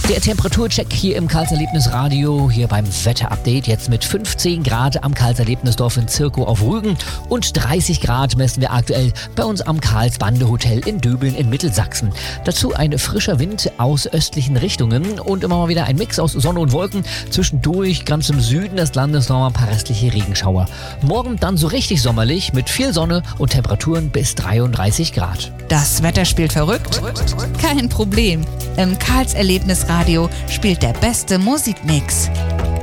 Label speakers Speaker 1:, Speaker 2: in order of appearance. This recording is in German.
Speaker 1: Der Temperaturcheck hier im Karls-Erlebnis-Radio, hier beim Wetterupdate. Jetzt mit 15 Grad am Karls-Erlebnisdorf in Zirkow auf Rügen und 30 Grad messen wir aktuell bei uns am Karls-Bande-Hotel in Döbeln in Mittelsachsen. Dazu ein frischer Wind aus östlichen Richtungen und immer mal wieder ein Mix aus Sonne und Wolken. Zwischendurch ganz im Süden des Landes noch mal ein paar restliche Regenschauer. Morgen dann so richtig sommerlich mit viel Sonne und Temperaturen bis 33 Grad.
Speaker 2: Das Wetter spielt verrückt? Kein Problem. Im Karls-Erlebnis-Radio spielt der beste Musikmix.